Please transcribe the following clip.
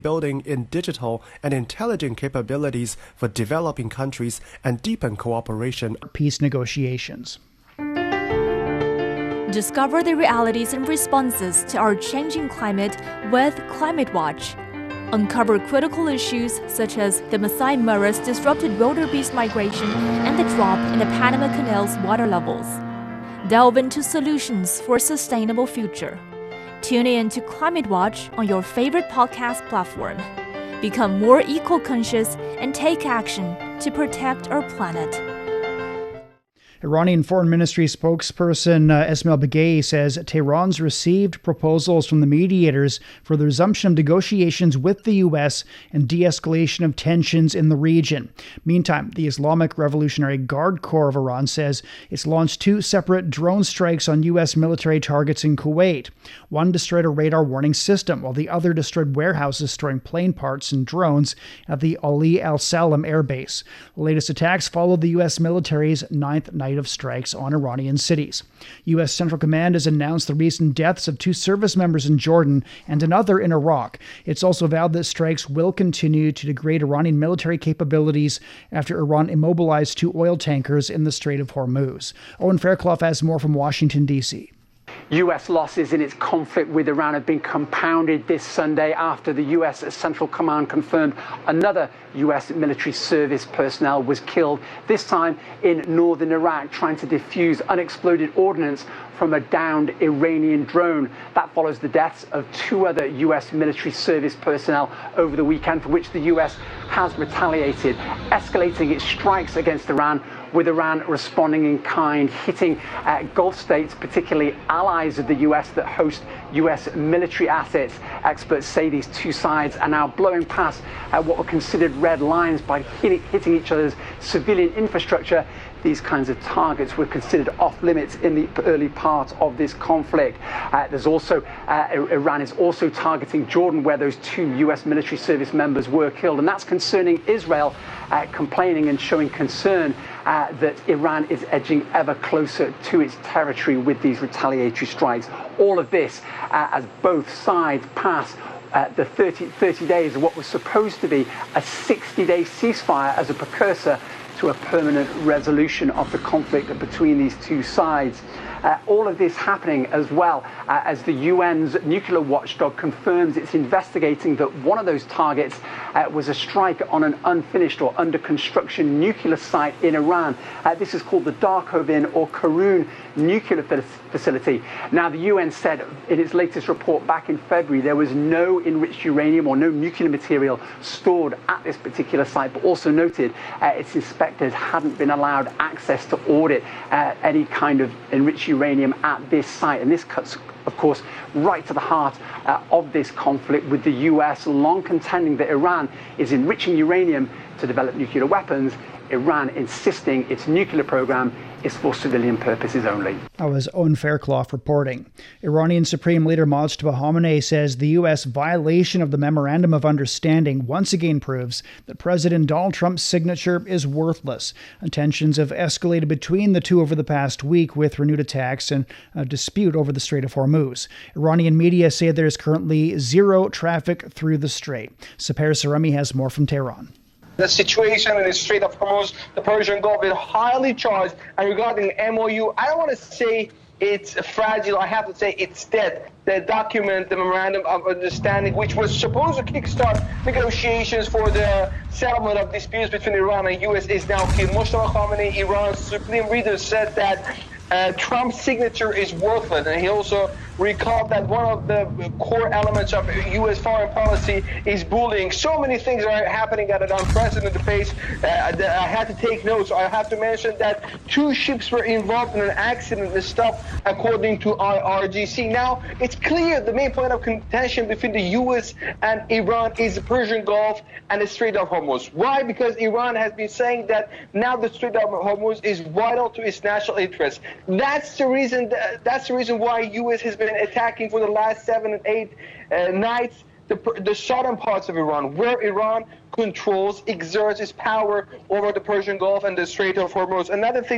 building in digital and intelligent capabilities for developing countries and deepen cooperation. Peace negotiations. Discover the realities and responses to our changing climate with Climate Watch. Uncover critical issues such as the Masai Mara's disrupted wildebeest migration and the drop in the Panama Canal's water levels. Delve into solutions for a sustainable future. Tune in to Climate Watch on your favorite podcast platform. Become more eco-conscious and take action to protect our planet. Iranian Foreign Ministry spokesperson Esmail Baghaei says Tehran's received proposals from the mediators for the resumption of negotiations with the U.S. and de-escalation of tensions in the region. Meantime, the Islamic Revolutionary Guard Corps of Iran says it's launched 2 separate drone strikes on U.S. military targets in Kuwait. One destroyed a radar warning system, while the other destroyed warehouses storing plane parts and drones at the Ali Al Salam air base. The latest attacks followed the U.S. military's 9th night of strikes on Iranian cities. U.S. Central Command has announced the recent deaths of 2 service members in Jordan and another in Iraq. It's also vowed that strikes will continue to degrade Iranian military capabilities after Iran immobilized 2 oil tankers in the Strait of Hormuz. Owen Fairclough has more from Washington, D.C. U.S. losses in its conflict with Iran have been compounded this Sunday after the U.S. Central Command confirmed another U.S. military service personnel was killed, this time in northern Iraq, trying to defuse unexploded ordnance from a downed Iranian drone. That follows the deaths of 2 other U.S. military service personnel over the weekend, for which the U.S. has retaliated, escalating its strikes against Iran, with Iran responding in kind, hitting Gulf states, particularly allies of the U.S. that host U.S. military assets. Experts say these 2 sides are now blowing past what were considered red lines by hitting each other's civilian infrastructure. These kinds of targets were considered off limits in the early part of this conflict. There's also Iran is also targeting Jordan, where those 2 U.S. military service members were killed, and that's concerning Israel, complaining and showing concern that Iran is edging ever closer to its territory with these retaliatory strikes. All of this as both sides pass the 30 days of what was supposed to be a 60-day ceasefire as a precursor to a permanent resolution of the conflict between these 2 sides. All of this happening as well as the UN's nuclear watchdog confirms it's investigating that one of those targets was a strike on an unfinished or under construction nuclear site in Iran. This is called the Darkovin or Karun nuclear facility. Now, the UN said in its latest report back in February there was no enriched uranium or no nuclear material stored at this particular site, but also noted its inspectors hadn't been allowed access to audit any kind of enriched uranium at this site. And this cuts, of course, right to the heart of this conflict, with the US long contending that Iran is enriching uranium to develop nuclear weapons, Iran insisting its nuclear program is for civilian purposes only. That was Owen Fairclough reporting. Iranian Supreme Leader Mojtaba Khamenei says the U.S. violation of the Memorandum of Understanding once again proves that President Donald Trump's signature is worthless. Tensions have escalated between the two over the past week, with renewed attacks and a dispute over the Strait of Hormuz. Iranian media say there is currently 0 traffic through the strait. Saper Saremi has more from Tehran. The situation in the Strait of Hormuz, the Persian Gulf, is highly charged. And regarding the MOU, I don't want to say it's fragile. I have to say it's dead. The document, the Memorandum of Understanding, which was supposed to kickstart negotiations for the settlement of disputes between Iran and U.S., is now killed. Mojtaba Khamenei, Iran's supreme leader, said that Trump's signature is worthless, and he also recalled that one of the core elements of U.S. foreign policy is bullying. So many things are happening at an unprecedented pace. I had to take notes. I have to mention that 2 ships were involved in an accident that stopped, according to IRGC. Now, it's clear the main point of contention between the U.S. and Iran is the Persian Gulf and the Strait of Hormuz. Why? Because Iran has been saying that now the Strait of Hormuz is vital to its national interests. That's the reason. That's the reason why U.S. has been attacking for the last 7 and 8 nights the southern parts of Iran, where Iran exerts its power over the Persian Gulf and the Strait of Hormuz. Another thing